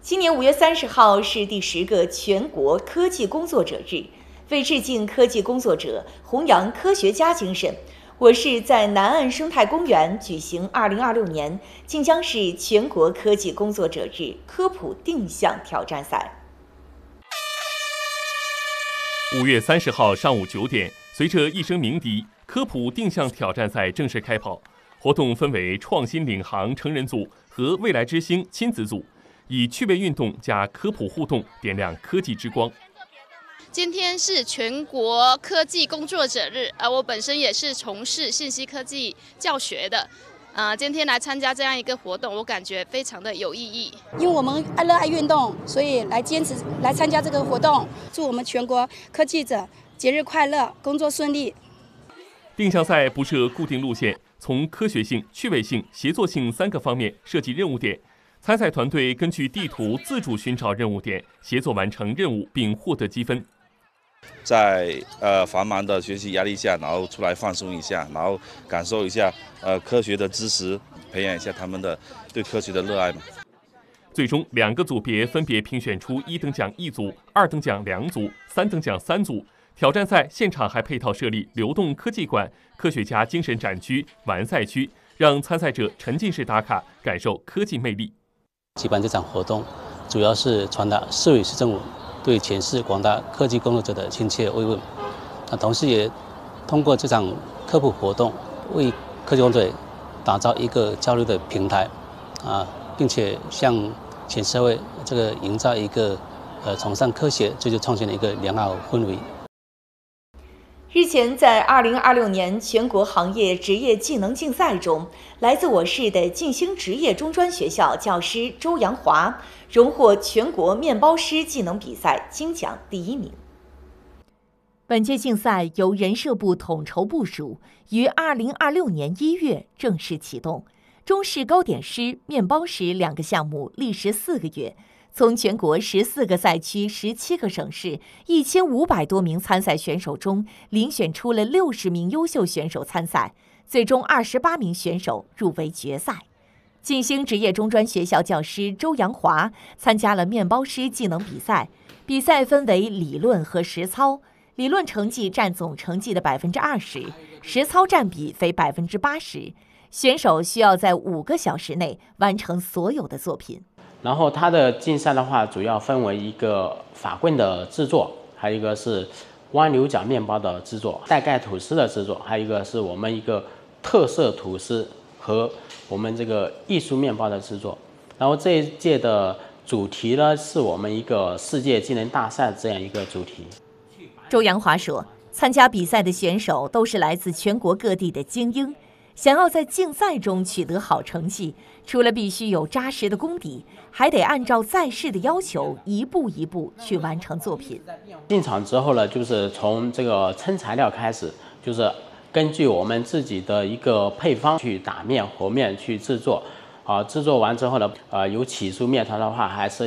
今年5月30号是第10个全国科技工作者日。为致敬科技工作者，弘扬科学家精神，我市在南岸生态公园举行2026年晋江市全国科技工作者日科普定向挑战赛。 5月30号上午9点，随着一声鸣笛，科普定向挑战赛正式开跑。活动分为创新领航成人组和未来之星亲子组，以趣味运动加科普互动点亮科技之光。 今天是全国科技工作者日，我本身也是从事信息科技教学的，今天来参加这样一个活动，我感觉非常的有意义。 因为我们热爱运动，所以坚持来参加这个活动。祝我们全国科技者节日快乐，工作顺利。 定向赛不设固定路线，从科学性、趣味性、协作性3个方面设计任务点。参赛团队根据地图自主寻找任务点，协作完成任务并获得积分。 在繁忙的学习压力下，然后出来放松一下，然后感受一下科学的知识，培养一下他们的对科学的热爱嘛。 最终2个组别分别评选出1等奖1组、2等奖2组、3等奖3组。挑战赛现场还配套设立流动科技馆、科学家精神展区、完赛区，让参赛者沉浸式打卡，感受科技魅力。 举办这场活动，主要是传达市委市政府对全市广大科技工作者的亲切慰问。同时也通过这场科普活动，为科技工作者打造一个交流的平台，并且向全社会营造一个崇尚科学、追求创新的一个良好氛围。 日前，在2026年全国行业职业技能竞赛中，来自我市的晋兴职业中专学校教师周阳华荣获全国面包师技能比赛金奖第1名。本届竞赛由人社部统筹部署，于2026年1月正式启动。中式糕点师、面包师2个项目历时4个月。从全国14个赛区、17个省市1500多名参赛选手中，遴选出了60名优秀选手参赛，最终28名选手入围决赛。晋兴职业中专学校教师周阳华参加了面包师技能比赛，比赛分为理论和实操，理论成绩占总成绩的20%，实操占比为80%。选手需要在5个小时内完成所有的作品。 然后它的竞赛的话，主要分为一个法棍的制作，还有一个是弯牛角面包的制作，带盖吐司的制作，还有一个是我们一个特色吐司和我们这个艺术面包的制作。然后这一届的主题呢，是我们一个世界技能大赛这样一个主题。 周阳华说，参加比赛的选手都是来自全国各地的精英。想要在竞赛中取得好成绩，除了必须有扎实的功底，还得按照赛事的要求一步一步去完成作品。 进场之后呢，就是从这个称材料开始，就是根据我们自己的一个配方去打面和面去制作。制作完之后呢，有起酥面团的话，还是